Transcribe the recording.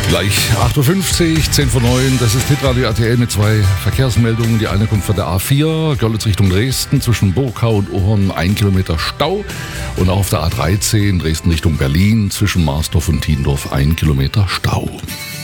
Gleich 8.50 Uhr, 10 vor 9, das ist Hitradio RTL mit zwei Verkehrsmeldungen. Die eine kommt von der A4, Görlitz Richtung Dresden, zwischen Burgau und Ohren 1 Kilometer Stau. Und auch auf der A13, Dresden Richtung Berlin, zwischen Marsdorf und Tiendorf 1 Kilometer Stau.